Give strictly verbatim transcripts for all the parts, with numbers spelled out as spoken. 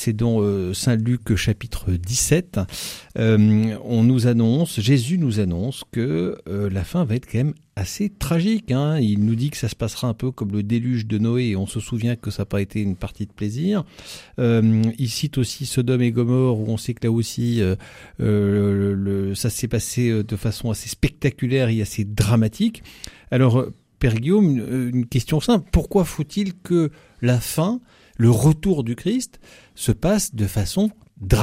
c'est dans euh, Saint Luc chapitre dix-sept. Euh, on nous annonce, Jésus nous annonce que euh, la fin va être quand même assez tragique. Hein. Il nous dit que ça se passera un peu comme le déluge de Noé, et on se souvient que ça n'a pas été une partie de plaisir. Euh, il cite aussi Sodome et Gomorrhe, où on sait que là aussi, euh, euh, le, ça s'est passé de façon assez spectaculaire et assez dramatique. Alors, Père Guillaume, une question simple. Pourquoi faut-il que la fin, le retour du Christ, se passe de façon dramatique ?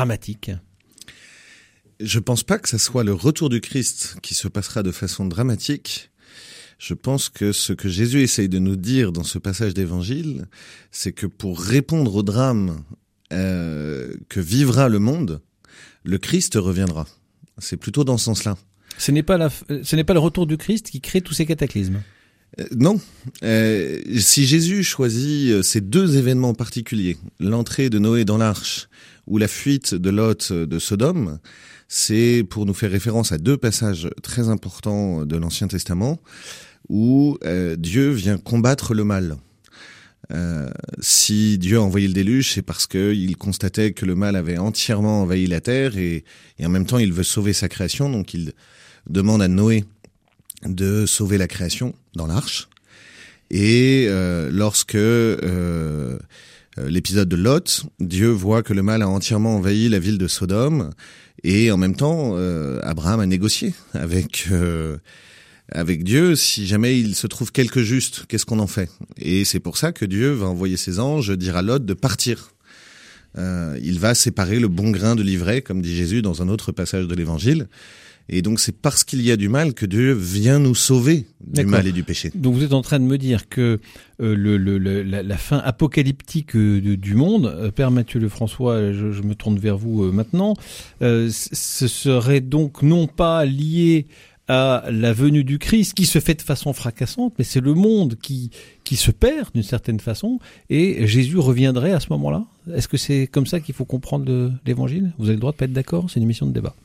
Je pense pas que ça soit le retour du Christ qui se passera de façon dramatique. Je pense que ce que Jésus essaye de nous dire dans ce passage d'évangile, c'est que pour répondre au drame euh, que vivra le monde, le Christ reviendra. C'est plutôt dans ce sens-là. Ce n'est pas la, ce n'est pas le retour du Christ qui crée tous ces cataclysmes. Euh, non. Euh, si Jésus choisit ces deux événements particuliers, l'entrée de Noé dans l'arche ou la fuite de Lot de Sodome, c'est pour nous faire référence à deux passages très importants de l'Ancien Testament où euh, Dieu vient combattre le mal. Euh, si Dieu a envoyé le déluge, c'est parce qu'il constatait que le mal avait entièrement envahi la terre et, et en même temps il veut sauver sa création, donc il demande à Noé de sauver la création dans l'arche. Et euh, lorsque euh, l'épisode de Lot, Dieu voit que le mal a entièrement envahi la ville de Sodome, et en même temps, euh, Abraham a négocié avec euh, avec Dieu. Si jamais il se trouve quelque juste, qu'est-ce qu'on en fait ? Et c'est pour ça que Dieu va envoyer ses anges dire à Lot de partir. Euh, il va séparer le bon grain de l'ivraie, comme dit Jésus dans un autre passage de l'Évangile. Et donc c'est parce qu'il y a du mal que Dieu vient nous sauver du D'accord. mal et du péché. Donc vous êtes en train de me dire que euh, le, le, le, la, la fin apocalyptique euh, de, du monde, euh, Père Mathieu Lefrançois, je, je me tourne vers vous euh, maintenant, euh, ce serait donc non pas lié à la venue du Christ qui se fait de façon fracassante, mais c'est le monde qui, qui se perd d'une certaine façon, et Jésus reviendrait à ce moment-là. Est-ce que c'est comme ça qu'il faut comprendre le, l'Évangile ? Vous avez le droit de pas être d'accord, c'est une émission de débat.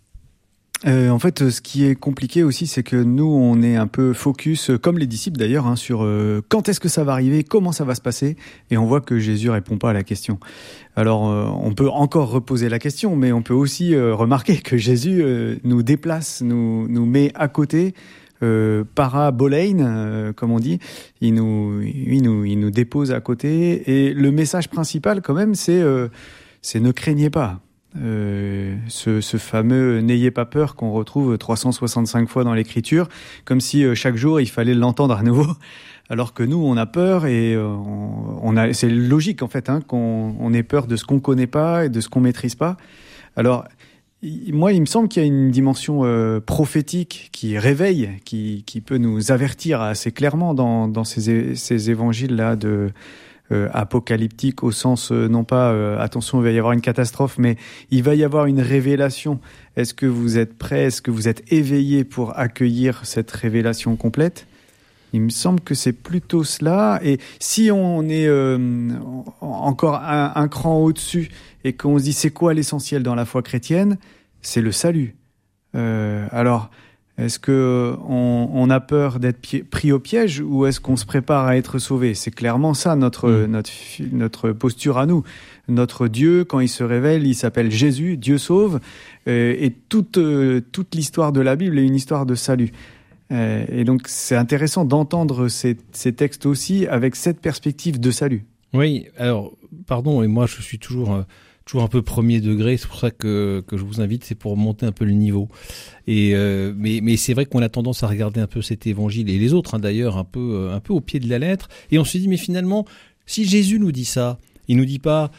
Euh, en fait, ce qui est compliqué aussi, c'est que nous, on est un peu focus, comme les disciples d'ailleurs, hein, sur euh, quand est-ce que ça va arriver, comment ça va se passer, et on voit que Jésus répond pas à la question. Alors, euh, on peut encore reposer la question, mais on peut aussi euh, remarquer que Jésus euh, nous déplace, nous nous met à côté, euh, parabolein, euh, comme on dit. Il nous, il nous, il nous dépose à côté, et le message principal, quand même, c'est, euh, c'est ne craignez pas. Euh, ce, ce fameux « n'ayez pas peur » qu'on retrouve trois cent soixante-cinq fois dans l'Écriture, comme si euh, chaque jour il fallait l'entendre à nouveau, alors que nous on a peur et euh, on, on a, c'est logique en fait hein, qu'on on ait peur de ce qu'on connaît pas et de ce qu'on maîtrise pas. Alors il, moi il me semble qu'il y a une dimension euh, prophétique qui réveille, qui, qui peut nous avertir assez clairement dans, dans ces, ces évangiles là de Euh, apocalyptique au sens euh, non pas euh, attention il va y avoir une catastrophe, mais il va y avoir une révélation. Est-ce que vous êtes prêts ? Est-ce que vous êtes éveillés pour accueillir cette révélation complète ? Il me semble que c'est plutôt cela. Et si on est euh, encore un, un cran au-dessus et qu'on se dit c'est quoi l'essentiel dans la foi chrétienne ? C'est le salut. Euh, alors est-ce que on, on a peur d'être pi- pris au piège ou est-ce qu'on se prépare à être sauvé ? C'est clairement ça notre, mmh. notre, notre posture à nous. Notre Dieu, quand il se révèle, il s'appelle Jésus, Dieu sauve. Euh, et toute, euh, toute l'histoire de la Bible est une histoire de salut. Euh, et donc c'est intéressant d'entendre ces, ces textes aussi avec cette perspective de salut. Oui, alors, pardon, et moi je suis toujours... Euh... toujours un peu premier degré, c'est pour ça que que je vous invite, c'est pour monter un peu le niveau. Et euh, mais mais c'est vrai qu'on a tendance à regarder un peu cet évangile et les autres hein, d'ailleurs un peu un peu au pied de la lettre, et on se dit mais finalement si Jésus nous dit ça, il nous dit pas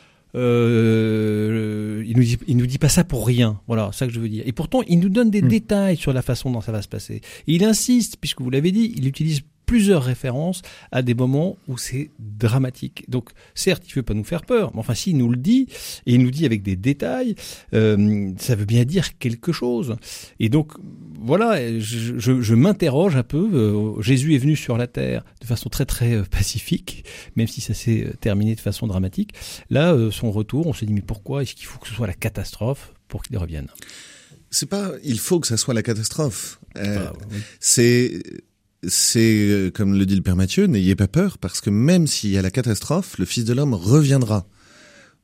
euh, il nous dit il nous dit pas ça pour rien. Voilà, c'est ça que je veux dire. Et pourtant, il nous donne des mmh. détails sur la façon dont ça va se passer. Et il insiste, puisque vous l'avez dit, il utilise plusieurs références à des moments où c'est dramatique. Donc, certes, il ne veut pas nous faire peur, mais enfin, s'il nous le dit, et il nous dit avec des détails, euh, ça veut bien dire quelque chose. Et donc, voilà, je, je, je m'interroge un peu. Euh, Jésus est venu sur la terre de façon très, très euh, pacifique, même si ça s'est euh, terminé de façon dramatique. Là, euh, son retour, on se dit, mais pourquoi est-ce qu'il faut que ce soit la catastrophe pour qu'il revienne ? C'est pas, il faut que ça soit la catastrophe. Euh, ah, oui. C'est... C'est, comme le dit le Père Mathieu, n'ayez pas peur, parce que même s'il y a la catastrophe, le Fils de l'homme reviendra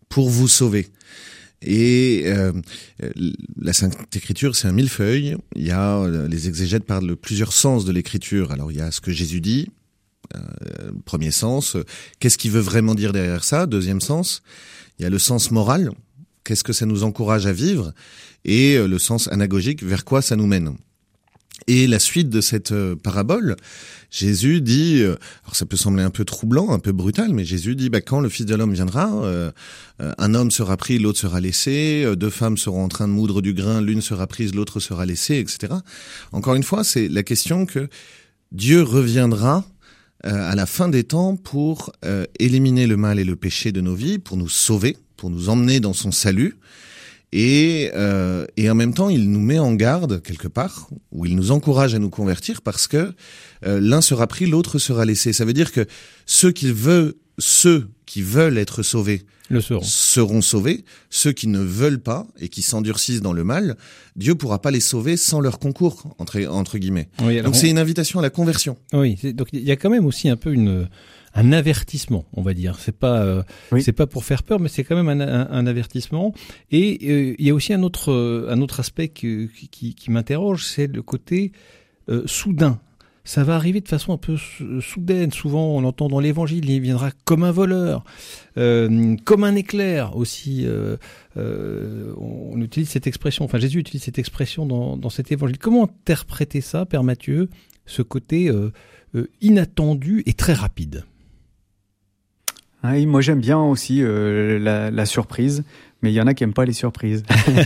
pour vous sauver. Et euh, la Sainte Écriture, c'est un millefeuille. Il y a les exégètes parlent de plusieurs sens de l'Écriture. Alors il y a ce que Jésus dit, euh, premier sens. Qu'est-ce qu'il veut vraiment dire derrière ça? Deuxième sens. Il y a le sens moral. Qu'est-ce que ça nous encourage à vivre? Et le sens anagogique, vers quoi ça nous mène? Et la suite de cette parabole, Jésus dit, alors ça peut sembler un peu troublant, un peu brutal, mais Jésus dit, bah, quand le Fils de l'homme viendra, euh, un homme sera pris, l'autre sera laissé, deux femmes seront en train de moudre du grain, l'une sera prise, l'autre sera laissée, et cetera. Encore une fois, c'est la question que Dieu reviendra euh, à la fin des temps pour euh, éliminer le mal et le péché de nos vies, pour nous sauver, pour nous emmener dans son salut. Et, euh, et en même temps, il nous met en garde quelque part, où il nous encourage à nous convertir, parce que euh, l'un sera pris, l'autre sera laissé. Ça veut dire que ceux qui veulent, ceux qui veulent être sauvés le seront. seront sauvés. Ceux qui ne veulent pas et qui s'endurcissent dans le mal, Dieu pourra pas les sauver sans leur concours, entre, entre guillemets. Oui, alors donc on... c'est une invitation à la conversion. Oui, c'est, donc il y a quand même aussi un peu une... un avertissement, on va dire. C'est pas, euh, oui. c'est pas pour faire peur, mais c'est quand même un, un, un avertissement. Et euh, il y a aussi un autre, euh, un autre aspect qui, qui, qui m'interroge, c'est le côté euh, soudain. Ça va arriver de façon un peu soudaine. Souvent, on entend dans l'Évangile, il viendra comme un voleur, euh, comme un éclair aussi. Euh, euh, on utilise cette expression. Enfin, Jésus utilise cette expression dans, dans cet Évangile. Comment interpréter ça, Père Mathieu, ce côté euh, euh, inattendu et très rapide? Oui, moi j'aime bien aussi euh, la, la surprise, mais il y en a qui aiment pas les surprises.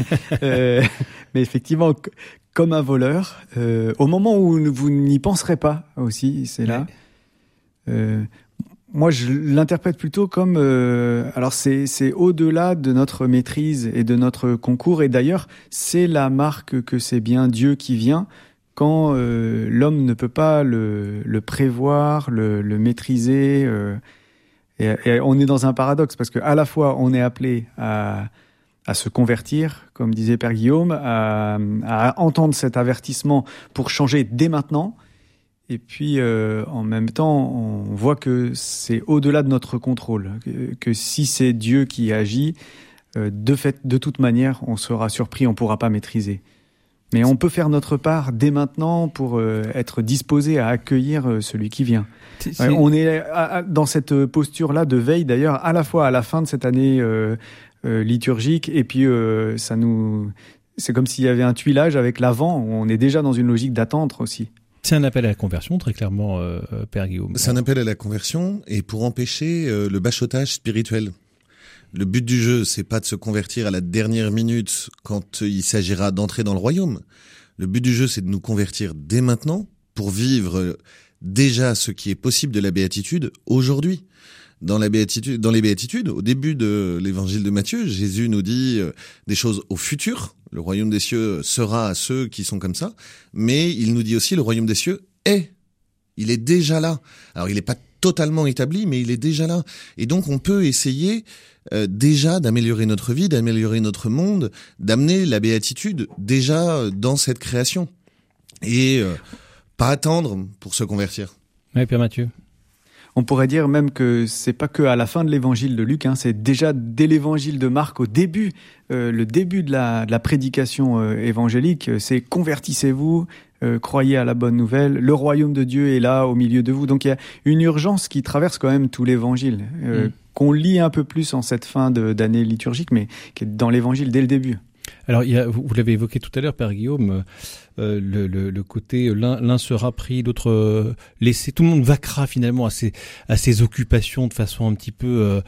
euh, mais effectivement, c- comme un voleur, euh, au moment où vous n'y penserez pas aussi, c'est là. Ouais. Euh, moi, je l'interprète plutôt comme, euh, alors c'est c'est au-delà de notre maîtrise et de notre concours, et d'ailleurs c'est la marque que c'est bien Dieu qui vient. Quand euh, l'homme ne peut pas le, le prévoir, le, le maîtriser. Euh, Et, et on est dans un paradoxe parce que à la fois on est appelé à, à se convertir, comme disait Père Guillaume, à, à entendre cet avertissement pour changer dès maintenant. Et puis euh, en même temps, on voit que c'est au-delà de notre contrôle, que, que si c'est Dieu qui agit, euh, de fait, de toute manière, on sera surpris, on pourra pas maîtriser. Mais on peut faire notre part dès maintenant pour euh, être disposé à accueillir euh, celui qui vient. C'est, c'est... On est à, à, dans cette posture-là de veille, d'ailleurs, à la fois à la fin de cette année euh, euh, liturgique, et puis euh, ça nous, c'est comme s'il y avait un tuilage avec l'avant. On est déjà dans une logique d'attente aussi. C'est un appel à la conversion, très clairement, euh, Père Guillaume. C'est un appel à la conversion, et pour empêcher euh, le bachotage spirituel. Le but du jeu, c'est pas de se convertir à la dernière minute quand il s'agira d'entrer dans le royaume. Le but du jeu, c'est de nous convertir dès maintenant pour vivre déjà ce qui est possible de la béatitude aujourd'hui. Dans la béatitude, dans les béatitudes, au début de l'évangile de Matthieu, Jésus nous dit des choses au futur. Le royaume des cieux sera à ceux qui sont comme ça. Mais il nous dit aussi le royaume des cieux est. Il est déjà là. Alors il n'est pas totalement établi, mais il est déjà là. Et donc on peut essayer euh, déjà d'améliorer notre vie, d'améliorer notre monde, d'amener la béatitude déjà dans cette création. Et euh, pas attendre pour se convertir. Oui, Père Mathieu. On pourrait dire même que c'est pas que à la fin de l'évangile de Luc, hein, c'est déjà dès l'évangile de Marc, au début, euh, le début de la, de la prédication euh, évangélique, c'est convertissez-vous, euh, croyez à la bonne nouvelle, le royaume de Dieu est là au milieu de vous. Donc il y a une urgence qui traverse quand même tout l'évangile, euh, mmh. qu'on lit un peu plus en cette fin de, d'année liturgique, mais qui est dans l'évangile dès le début. Alors, il y a, vous, vous l'avez évoqué tout à l'heure, Père Guillaume, euh, le, le, le côté l'un, l'un sera pris, l'autre euh, laissé. Tout le monde vaquera finalement à ses, à ses occupations de façon un petit peu, euh,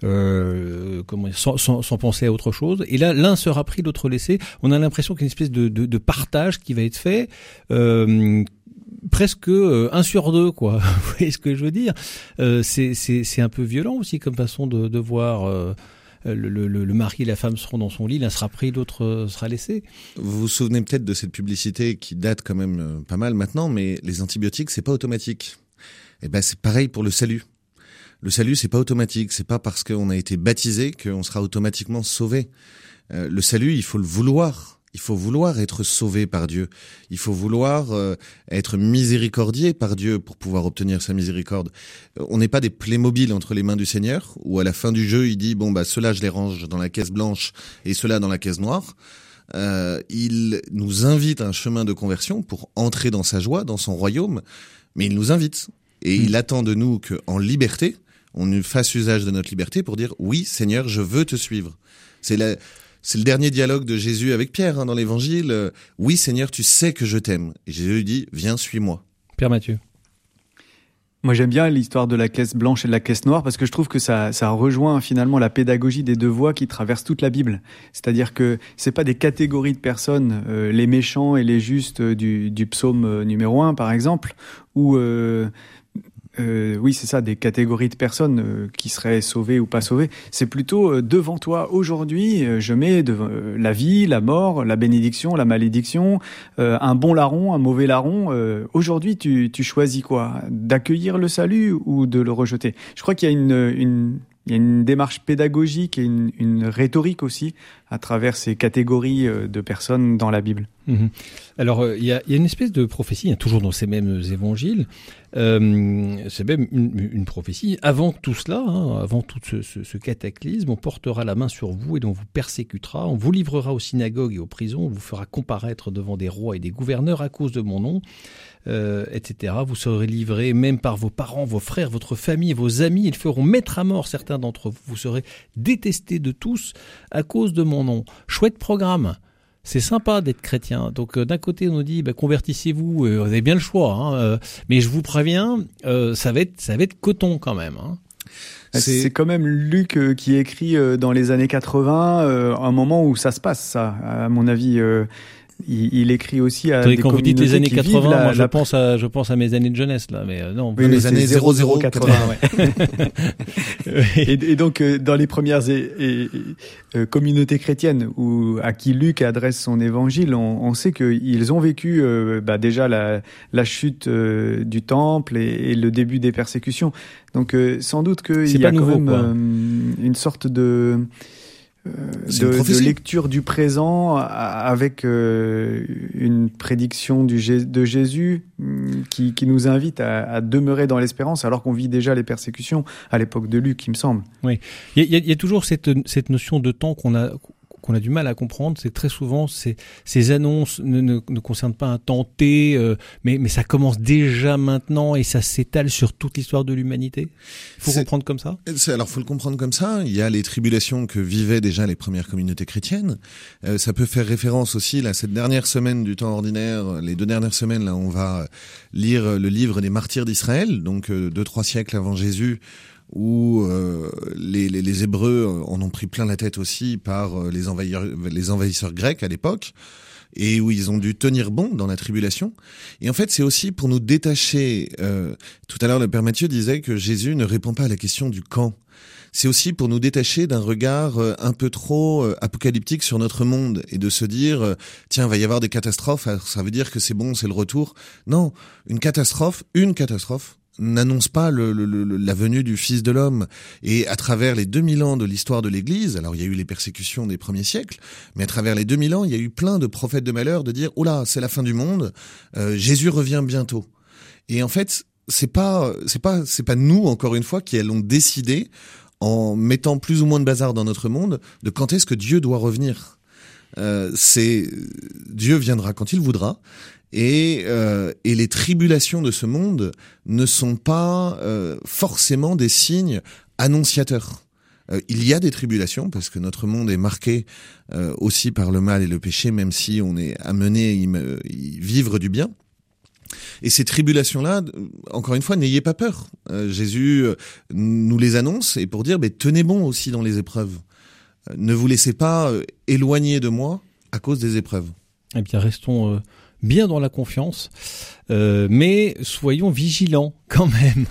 euh, comment dire, sans, sans, sans penser à autre chose. Et là, l'un sera pris, l'autre laissé. On a l'impression qu'il y a une espèce de, de, de partage qui va être fait. Euh, presque euh, un sur deux, quoi. Vous voyez ce que je veux dire? euh, c'est, c'est, c'est un peu violent aussi comme façon de, de voir. Euh, Le, le, le mari et la femme seront dans son lit, l'un sera pris, l'autre sera laissé. Vous vous souvenez peut-être de cette publicité qui date quand même pas mal maintenant, mais les antibiotiques, c'est pas automatique. Et ben c'est pareil pour le salut. Le salut, c'est pas automatique. C'est pas parce qu'on a été baptisé qu'on sera automatiquement sauvé. Euh, le salut, il faut le vouloir. Il faut vouloir être sauvé par Dieu. Il faut vouloir euh, être miséricordié par Dieu pour pouvoir obtenir sa miséricorde. On n'est pas des Playmobil entre les mains du Seigneur, où à la fin du jeu, il dit, bon, bah, ceux-là, je les range dans la caisse blanche et ceux-là dans la caisse noire. Euh, il nous invite à un chemin de conversion pour entrer dans sa joie, dans son royaume, mais il nous invite. Et mmh. il attend de nous qu'en liberté, on fasse usage de notre liberté pour dire, oui, Seigneur, je veux te suivre. C'est la... C'est le dernier dialogue de Jésus avec Pierre hein, dans l'Évangile. Euh, oui, Seigneur, tu sais que je t'aime. Et Jésus lui dit, viens, suis-moi. Père Mathieu. Moi, j'aime bien l'histoire de la caisse blanche et de la caisse noire parce que je trouve que ça, ça rejoint finalement la pédagogie des deux voies qui traversent toute la Bible. C'est-à-dire que c'est pas des catégories de personnes, euh, les méchants et les justes du, du psaume numéro un, par exemple, où... Euh, Euh, oui, c'est ça, des catégories de personnes euh, qui seraient sauvées ou pas sauvées. C'est plutôt euh, devant toi aujourd'hui, euh, je mets devant, euh, la vie, la mort, la bénédiction, la malédiction, euh, un bon larron, un mauvais larron. Euh, aujourd'hui, tu, tu choisis quoi ? D'accueillir le salut ou de le rejeter ? Je crois qu'il y a une, une, il y a une démarche pédagogique et une, une rhétorique aussi à travers ces catégories de personnes dans la Bible. Mmh. Alors, il y a, il y a une espèce de prophétie, hein, toujours dans ces mêmes évangiles. Euh, c'est même une, une prophétie. Avant tout cela, hein, avant tout ce, ce, ce cataclysme, on portera la main sur vous et on vous persécutera. On vous livrera aux synagogues et aux prisons. On vous fera comparaître devant des rois et des gouverneurs à cause de mon nom, euh, et cetera. Vous serez livrés même par vos parents, vos frères, votre famille et vos amis. Ils feront mettre à mort certains d'entre vous. Vous serez détestés de tous à cause de mon nom. Chouette programme. C'est sympa d'être chrétien. Donc euh, d'un côté on nous dit bah, convertissez-vous, euh, vous avez bien le choix, hein, euh, mais je vous préviens, euh, ça va être ça va être coton quand même. Hein. C'est... c'est quand même Luc euh, qui écrit euh, dans les années quatre-vingts, euh, un moment où ça se passe, ça, à mon avis. Euh, il, il écrit aussi à Attendez, des quand vous dites les années quatre-vingts, la, moi je la... pense à je pense à mes années de jeunesse là, mais euh, non. Oui, les années zéro zéro quatre-vingts. Ouais. et, et donc euh, dans les premières et, et, euh, communautés chrétiennes où à qui Luc adresse son évangile, on, on sait qu'ils ont vécu euh, bah, déjà la, la chute euh, du temple et, et le début des persécutions. Donc euh, sans doute qu'il y a nouveau, quand même quoi. Euh, une sorte de De, de lecture du présent avec euh, une prédiction du, de Jésus qui, qui nous invite à, à demeurer dans l'espérance alors qu'on vit déjà les persécutions à l'époque de Luc, il me semble. Oui, il y a, il y a toujours cette, cette notion de temps qu'on a qu'on a du mal à comprendre. C'est très souvent ces, ces annonces ne, ne, ne concernent pas un temps T, euh, mais, mais ça commence déjà maintenant et ça s'étale sur toute l'histoire de l'humanité. Il faut c'est, comprendre comme ça. C'est, alors, faut le comprendre comme ça. Il y a les tribulations que vivaient déjà les premières communautés chrétiennes. Euh, ça peut faire référence aussi là cette dernière semaine du temps ordinaire. Les deux dernières semaines là, on va lire le livre des martyrs d'Israël, donc euh, deux trois siècles avant Jésus, où euh, les, les, les Hébreux en ont pris plein la tête aussi par euh, les envahisseurs, les envahisseurs grecs à l'époque, et où ils ont dû tenir bon dans la tribulation. Et en fait, c'est aussi pour nous détacher. Euh, tout à l'heure, le Père Mathieu disait que Jésus ne répond pas à la question du quand. C'est aussi pour nous détacher d'un regard euh, un peu trop euh, apocalyptique sur notre monde et de se dire euh, tiens, il va y avoir des catastrophes, alors ça veut dire que c'est bon, c'est le retour. Non, une catastrophe, une catastrophe n'annonce pas le, le, le, la venue du Fils de l'homme. Et à travers les deux mille ans de l'histoire de l'Église, alors il y a eu les persécutions des premiers siècles, mais à travers les deux mille ans, il y a eu plein de prophètes de malheur de dire « Oh là, c'est la fin du monde, euh, Jésus revient bientôt ». Et en fait, c'est pas, c'est pas, c'est pas nous, encore une fois, qui allons décider, en mettant plus ou moins de bazar dans notre monde, de quand est-ce que Dieu doit revenir. Euh, c'est Dieu viendra quand il voudra. Et, euh, et les tribulations de ce monde ne sont pas euh, forcément des signes annonciateurs. Euh, il y a des tribulations parce que notre monde est marqué euh, aussi par le mal et le péché, même si on est amené à y, y vivre du bien. Et ces tribulations-là, encore une fois, n'ayez pas peur. Euh, Jésus nous les annonce et pour dire, mais tenez bon aussi dans les épreuves. Euh, ne vous laissez pas euh, éloigner de moi à cause des épreuves. Eh bien, restons euh, bien dans la confiance, euh, mais soyons vigilants quand même.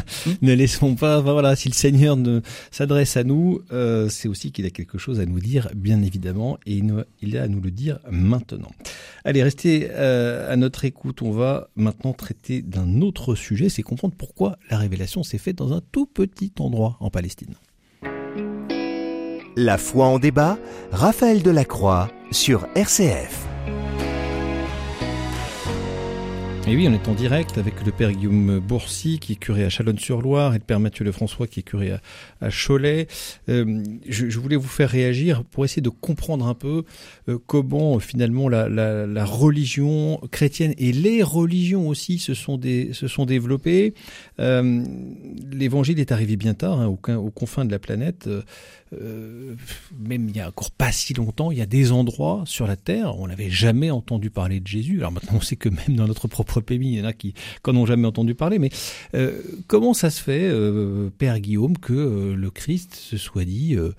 Ne laissons pas, voilà, si le Seigneur ne s'adresse à nous, euh, c'est aussi qu'il a quelque chose à nous dire, bien évidemment, et il, il a à nous le dire maintenant. Allez, restez euh, à notre écoute. On va maintenant traiter d'un autre sujet, c'est comprendre pourquoi la révélation s'est faite dans un tout petit endroit en Palestine. La foi en débat, Raphaël Delacroix sur R C F. Et oui, on est en direct avec le père Guillaume Bourcy, qui est curé à Chalonnes-sur-Loire, et le père Mathieu Lefrançois, qui est curé à, à Cholet. Euh, je, je voulais vous faire réagir pour essayer de comprendre un peu euh, comment, euh, finalement, la, la, la religion chrétienne et les religions aussi se sont, des, se sont développées. Euh, L'évangile est arrivé bien tard, hein, aux, aux confins de la planète. Euh, Euh, même il y a encore pas si longtemps, il y a des endroits sur la terre où on n'avait jamais entendu parler de Jésus. Alors maintenant, on sait que même dans notre propre pays, il y en a qui n'en ont jamais entendu parler. Mais euh, comment ça se fait, euh, Père Guillaume, que euh, le Christ se soit dit euh,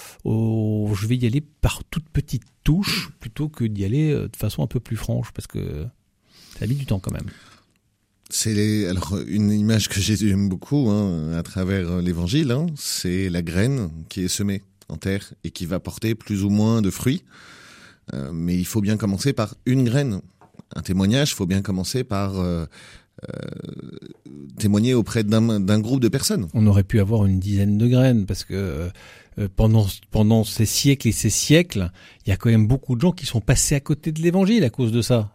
oh, je vais y aller par toute petite touche plutôt que d'y aller euh, de façon un peu plus franche, parce que ça a mis du temps quand même. C'est les, alors une image que Jésus aime beaucoup hein, à travers l'Évangile, hein, c'est la graine qui est semée en terre et qui va porter plus ou moins de fruits. Euh, mais il faut bien commencer par une graine. Un témoignage, il faut bien commencer par euh, euh, témoigner auprès d'un, d'un groupe de personnes. On aurait pu avoir une dizaine de graines parce que euh, pendant pendant ces siècles et ces siècles, il y a quand même beaucoup de gens qui sont passés à côté de l'Évangile à cause de ça.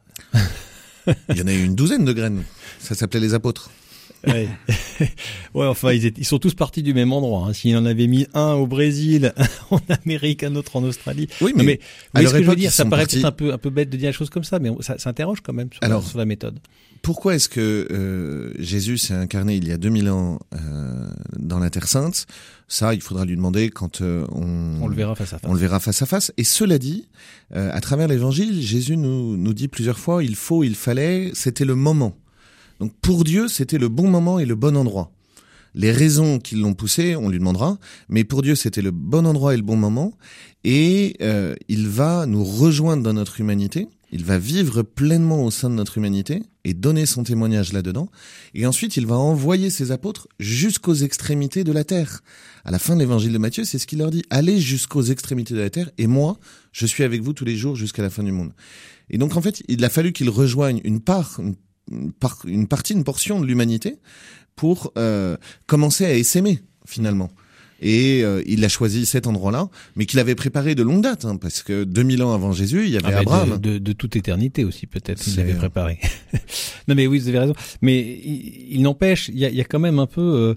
Il y en a eu une douzaine de graines. Ça s'appelait les apôtres. Ouais, ouais enfin, ils, étaient, ils sont tous partis du même endroit. Hein. S'il en avait mis un au Brésil, un en Amérique, un autre en Australie. Oui, mais, mais, mais ce que je veux dire, ça paraît partis... peut-être un peu, un peu bête de dire des choses comme ça, mais ça, ça interroge quand même sur, Alors, la, sur la méthode. Pourquoi est-ce que euh, Jésus s'est incarné il y a deux mille ans euh, dans la Terre Sainte ? Ça, il faudra lui demander quand euh, on, on le verra face à face. On le verra face à face. Et cela dit, euh, à travers l'Évangile, Jésus nous, nous dit plusieurs fois, il faut, il fallait, c'était le moment. Donc pour Dieu, c'était le bon moment et le bon endroit. Les raisons qui l'ont poussé, on lui demandera, mais pour Dieu, c'était le bon endroit et le bon moment. Et euh, il va nous rejoindre dans notre humanité. Il va vivre pleinement au sein de notre humanité et donner son témoignage là-dedans. Et ensuite, il va envoyer ses apôtres jusqu'aux extrémités de la terre. À la fin de l'évangile de Matthieu, c'est ce qu'il leur dit. Allez jusqu'aux extrémités de la terre et moi, je suis avec vous tous les jours jusqu'à la fin du monde. Et donc, en fait, il a fallu qu'il rejoigne une part, une, une, part, une partie, une portion de l'humanité pour euh, commencer à essaimer, finalement. Et euh, il a choisi cet endroit-là, mais qu'il avait préparé de longue date, hein, parce que deux mille ans avant Jésus, il y avait ah Abraham. De, de, de toute éternité aussi, peut-être, il l'avait préparé. Non mais oui, vous avez raison. Mais il, il n'empêche, il y a, il y a quand même un peu, euh,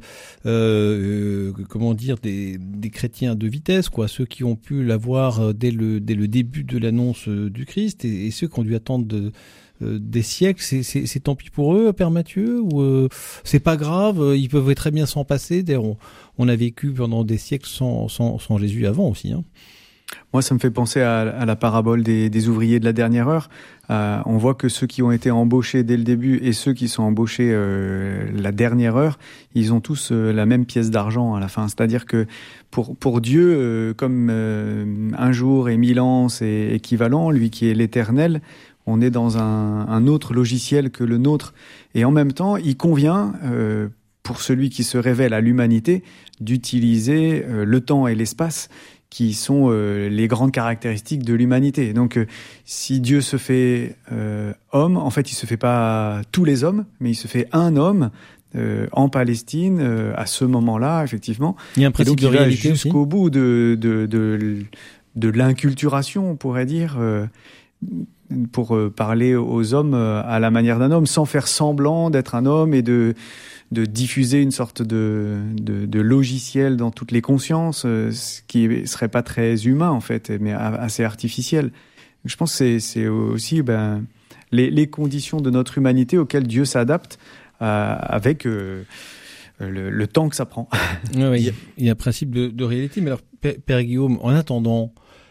euh, comment dire, des, des chrétiens de vitesse, quoi. Ceux qui ont pu l'avoir dès le, dès le début de l'annonce du Christ, et, et ceux qui ont dû attendre de... Euh, des siècles, c'est, c'est, c'est tant pis pour eux, Père Mathieu, ou euh, c'est pas grave, euh, ils peuvent très bien s'en passer. D'ailleurs, on, on a vécu pendant des siècles sans, sans, sans Jésus avant aussi. Hein. Moi, ça me fait penser à, à la parabole des, des ouvriers de la dernière heure. Euh, on voit que ceux qui ont été embauchés dès le début et ceux qui sont embauchés euh, la dernière heure, ils ont tous euh, la même pièce d'argent à la fin. C'est-à-dire que pour pour Dieu, euh, comme euh, un jour et mille ans, c'est équivalent, lui qui est l'éternel, on est dans un, un autre logiciel que le nôtre. Et en même temps, il convient, euh, pour celui qui se révèle à l'humanité, d'utiliser euh, le temps et l'espace qui sont euh, les grandes caractéristiques de l'humanité. Donc, euh, si Dieu se fait euh, homme, en fait, il se fait pas tous les hommes, mais il se fait un homme euh, en Palestine, euh, à ce moment-là, effectivement. Il y a un principe de réalité jusqu'au aussi. bout de, de, de, de l'inculturation, on pourrait dire, euh, pour parler aux hommes à la manière d'un homme, sans faire semblant d'être un homme et de, de diffuser une sorte de, de, de logiciel dans toutes les consciences, ce qui serait pas très humain en fait, mais assez artificiel. Je pense que c'est, c'est aussi ben, les, les conditions de notre humanité auxquelles Dieu s'adapte euh, avec euh, le, le temps que ça prend. Oui, oui, il, y a, il y a un principe de, de réalité, mais alors Père Guillaume, en attendant,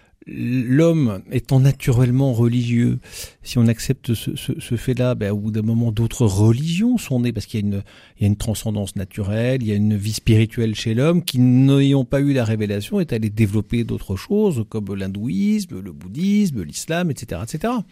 l'homme étant naturellement religieux, si on accepte ce, ce, ce fait-là, ben, au bout d'un moment, d'autres religions sont nées, parce qu'il y a une, il y a une transcendance naturelle, il y a une vie spirituelle chez l'homme, qui n'ayant pas eu la révélation, est allé développer d'autres choses, comme l'hindouisme, le bouddhisme, l'islam, et cetera, et cetera.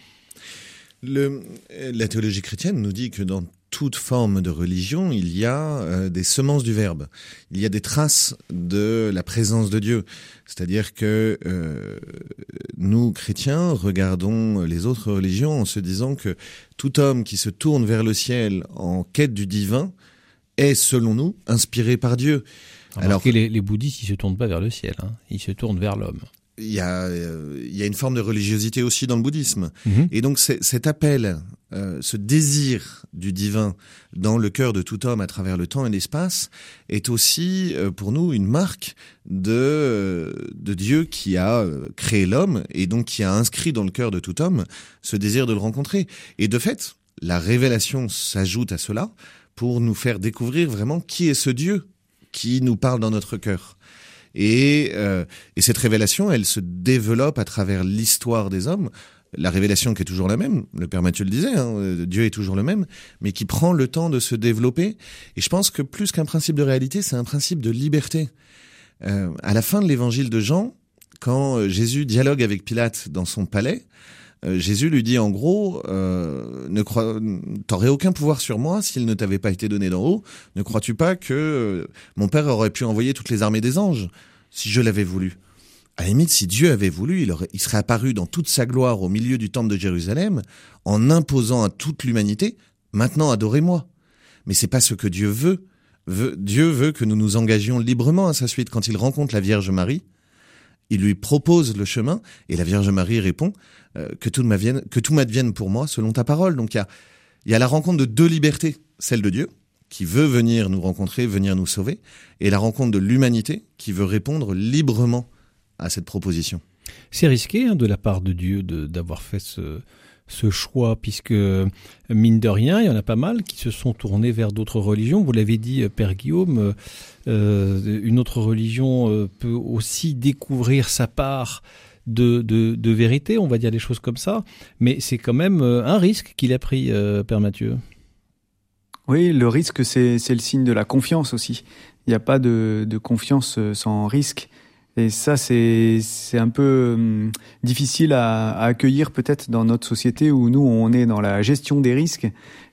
Le, la théologie chrétienne nous dit que dans toute forme de religion, il y a euh, des semences du Verbe. Il y a des traces de la présence de Dieu. C'est-à-dire que euh, nous, chrétiens, regardons les autres religions en se disant que tout homme qui se tourne vers le ciel en quête du divin est, selon nous, inspiré par Dieu. Alors que les, les bouddhistes, ils se tournent pas vers le ciel, hein. Ils se tournent vers l'homme. il y a, euh, il y a une forme de religiosité aussi dans le bouddhisme. Mmh. Et donc c'est, cet appel, euh, ce désir du divin dans le cœur de tout homme à travers le temps et l'espace est aussi euh, pour nous une marque de, euh, de Dieu qui a euh, créé l'homme et donc qui a inscrit dans le cœur de tout homme ce désir de le rencontrer. Et de fait, la révélation s'ajoute à cela pour nous faire découvrir vraiment qui est ce Dieu qui nous parle dans notre cœur. Et, euh, et cette révélation, elle se développe à travers l'histoire des hommes. La révélation qui est toujours la même, le Père Mathieu le disait, hein, Dieu est toujours le même, mais qui prend le temps de se développer. Et je pense que plus qu'un principe de réalité, c'est un principe de liberté. Euh, à la fin de l'évangile de Jean, quand Jésus dialogue avec Pilate dans son palais, euh, Jésus lui dit en gros, euh, ne crois, t'aurais aucun pouvoir sur moi s'il ne t'avait pas été donné d'en haut. Ne crois-tu pas que euh, mon Père aurait pu envoyer toutes les armées des anges si je l'avais voulu? À la limite, si Dieu avait voulu, il, aurait, il serait apparu dans toute sa gloire au milieu du temple de Jérusalem en imposant à toute l'humanité, maintenant adorez-moi. Mais c'est pas ce que Dieu veut. veut. Dieu veut que nous nous engagions librement à sa suite. Quand il rencontre la Vierge Marie, il lui propose le chemin et la Vierge Marie répond euh, que tout m'advienne, que tout m'advienne pour moi selon ta parole. Donc il y a, il y a la rencontre de deux libertés, celle de Dieu qui veut venir nous rencontrer, venir nous sauver, et la rencontre de l'humanité qui veut répondre librement à cette proposition. C'est risqué hein, de la part de Dieu de, d'avoir fait ce, ce choix, puisque mine de rien, il y en a pas mal qui se sont tournés vers d'autres religions. Vous l'avez dit, Père Guillaume, euh, une autre religion euh, peut aussi découvrir sa part de, de, de vérité, on va dire des choses comme ça, mais c'est quand même un risque qu'il a pris, euh, Père Mathieu. Oui, le risque, c'est, c'est le signe de la confiance aussi. Il n'y a pas de, de confiance sans risque. Et ça, c'est, c'est un peu hum, difficile à, à accueillir peut-être dans notre société où nous, on est dans la gestion des risques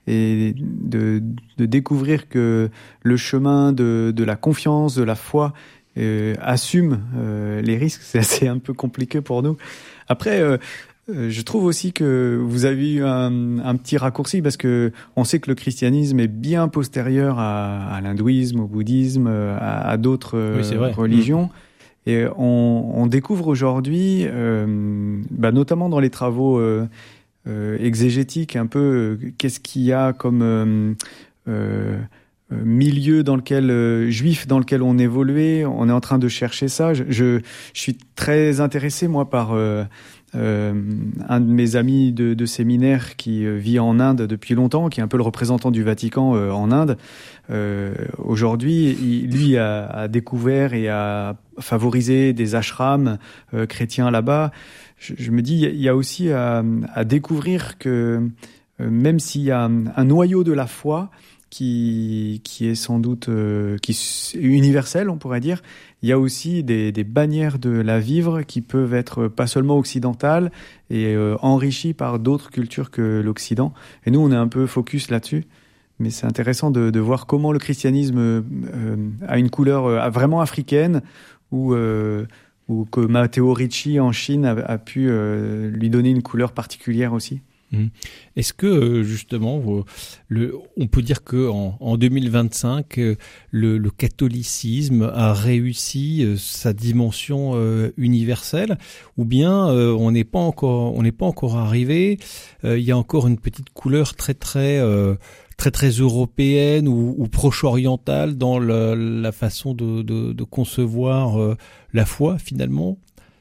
et de, de découvrir que le chemin de, de la confiance, de la foi, euh, assume euh, les risques. C'est assez un peu compliqué pour nous. Après, euh, je trouve aussi que vous avez eu un, un petit raccourci parce que on sait que le christianisme est bien postérieur à, à l'hindouisme, au bouddhisme, à, à d'autres oui, c'est vrai. religions. Mmh. Et on, on découvre aujourd'hui, euh, bah notamment dans les travaux euh, euh, exégétiques, un peu euh, qu'est-ce qu'il y a comme euh, euh, milieu dans lequel euh, juif dans lequel on évoluait. On est en train de chercher ça. Je, je, je suis très intéressé moi par euh, euh, un de mes amis de, de séminaire qui euh, vit en Inde depuis longtemps, qui est un peu le représentant du Vatican euh, en Inde. Euh, aujourd'hui, il, lui a, a découvert et a favorisé des ashrams euh, chrétiens là-bas. Je, je me dis, il y a aussi à, à découvrir que euh, même s'il y a un, un noyau de la foi qui, qui est sans doute euh, qui est universel, on pourrait dire, il y a aussi des, des bannières de la vivre qui peuvent être pas seulement occidentales et euh, enrichies par d'autres cultures que l'Occident. Et nous, on est un peu focus là-dessus. Mais c'est intéressant de, de voir comment le christianisme euh, a une couleur euh, vraiment africaine ou, euh, ou que Matteo Ricci en Chine a, a pu euh, lui donner une couleur particulière aussi. Mmh. Est-ce que justement, le, on peut dire que en, en deux mille vingt-cinq, le, le catholicisme a réussi sa dimension euh, universelle, ou bien euh, on n'est pas encore, on n'est pas encore arrivé. Euh, il y a encore une petite couleur très très euh, très très européenne ou, ou proche-orientale dans la, la façon de, de, de concevoir euh, la foi finalement.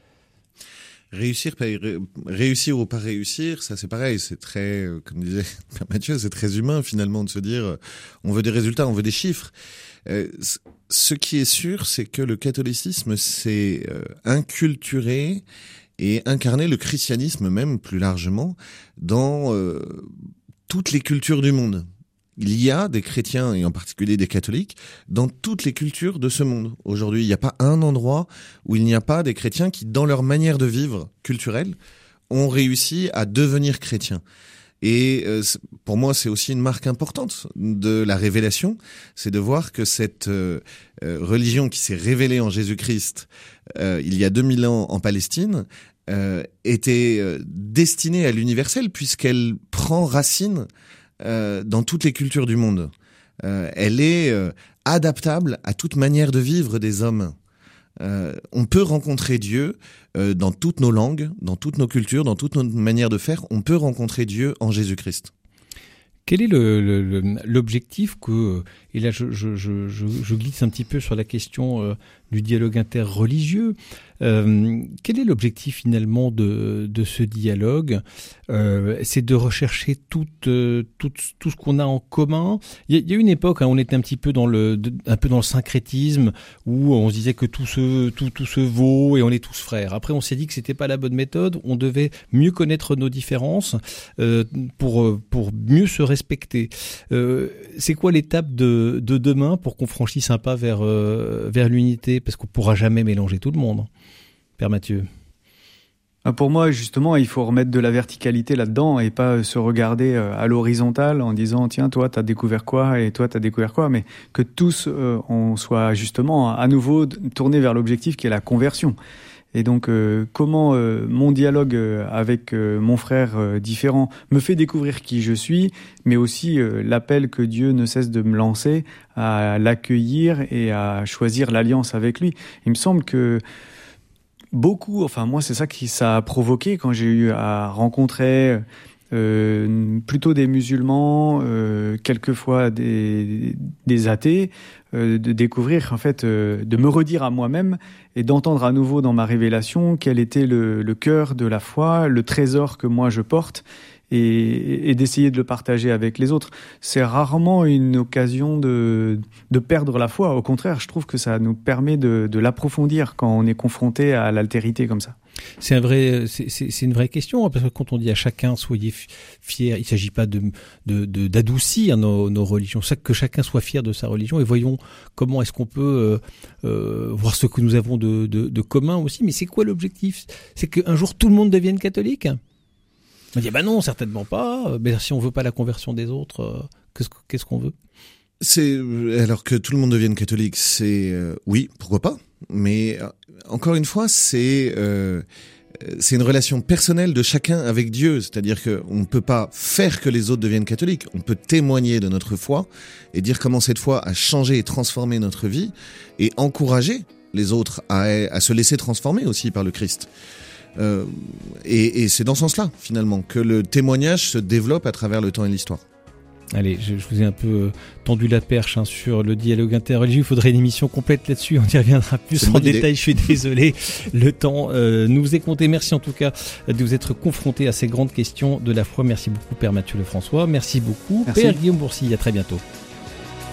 Réussir, pas, réussir ou pas réussir, ça c'est pareil, c'est très, comme disait Père Mathieu, c'est très humain finalement de se dire, on veut des résultats, on veut des chiffres. Euh, ce qui est sûr, c'est que le catholicisme s'est euh, inculturé et incarné le christianisme même plus largement dans euh, toutes les cultures du monde. Il y a des chrétiens, et en particulier des catholiques, dans toutes les cultures de ce monde. Aujourd'hui, il n'y a pas un endroit où il n'y a pas des chrétiens qui, dans leur manière de vivre culturelle, ont réussi à devenir chrétiens. Et euh, pour moi, c'est aussi une marque importante de la révélation, c'est de voir que cette euh, religion qui s'est révélée en Jésus-Christ euh, il y a deux mille ans en Palestine euh, était euh, destinée à l'universel, puisqu'elle prend racine Euh, dans toutes les cultures du monde. Euh, elle est euh, adaptable à toute manière de vivre des hommes. Euh, on peut rencontrer Dieu euh, dans toutes nos langues, dans toutes nos cultures, dans toutes nos manières de faire. On peut rencontrer Dieu en Jésus-Christ. Quel est le, le, le, l'objectif que, et là je, je, je, je glisse un petit peu sur la question euh, du dialogue interreligieux, euh, quel est l'objectif finalement de, de ce dialogue? euh, C'est de rechercher tout, euh, tout, tout ce qu'on a en commun. Il y a, il y a une époque, hein, on était un petit peu dans le, de, un peu dans le syncrétisme, où on se disait que tout se, tout, tout se vaut et on est tous frères. Après on s'est dit que c'était pas la bonne méthode, on devait mieux connaître nos différences euh, pour, pour mieux se respecter. Euh, c'est quoi l'étape de, de demain pour qu'on franchisse un pas vers, euh, vers l'unité? Parce qu'on pourra jamais mélanger tout le monde. Père Mathieu. Pour moi, justement, il faut remettre de la verticalité là-dedans et pas se regarder à l'horizontale en disant « Tiens, toi, t'as découvert quoi et toi, t'as découvert quoi ?» Mais que tous, euh, on soit justement à nouveau tournés vers l'objectif qui est la conversion. Et donc, euh, comment euh, mon dialogue euh, avec euh, mon frère euh, différent me fait découvrir qui je suis, mais aussi euh, l'appel que Dieu ne cesse de me lancer à l'accueillir et à choisir l'alliance avec lui. Il me semble que beaucoup, enfin moi c'est ça qui ça a provoqué quand j'ai eu à rencontrer euh, plutôt des musulmans, euh, quelquefois des, des athées, euh, de découvrir en fait, euh, de me redire à moi-même et d'entendre à nouveau dans ma révélation quel était le, le cœur de la foi, le trésor que moi je porte. Et, et d'essayer de le partager avec les autres. C'est rarement une occasion de, de perdre la foi. Au contraire, je trouve que ça nous permet de, de l'approfondir quand on est confronté à l'altérité comme ça. C'est un vrai, c'est, c'est, c'est une vraie question, parce que quand on dit à chacun soyez fiers, il ne s'agit pas de, de, de, d'adoucir nos, nos religions, c'est que chacun soit fier de sa religion et voyons comment est-ce qu'on peut euh, euh, voir ce que nous avons de, de, de commun aussi. Mais c'est quoi l'objectif? C'est qu'un jour tout le monde devienne catholique? On dit bah non, certainement pas. Mais si on veut pas la conversion des autres, euh, qu'est-ce, qu'est-ce qu'on veut? C'est alors que tout le monde devienne catholique, c'est euh, oui, pourquoi pas. Mais euh, encore une fois, c'est euh, c'est une relation personnelle de chacun avec Dieu. C'est-à-dire que on ne peut pas faire que les autres deviennent catholiques. On peut témoigner de notre foi et dire comment cette foi a changé et transformé notre vie et encourager les autres à, à se laisser transformer aussi par le Christ. Euh, et, et c'est dans ce sens-là, finalement, que le témoignage se développe à travers le temps et l'histoire. Allez, je, je vous ai un peu euh, tendu la perche hein, sur le dialogue interreligieux. Il faudrait une émission complète là-dessus. On y reviendra plus en détail. Je suis désolé. Le temps euh, nous est compté. Merci en tout cas de vous être confronté à ces grandes questions de la foi. Merci beaucoup, Père Mathieu Lefrançois. Merci beaucoup, Merci. Père Guillaume Bourcy. À très bientôt.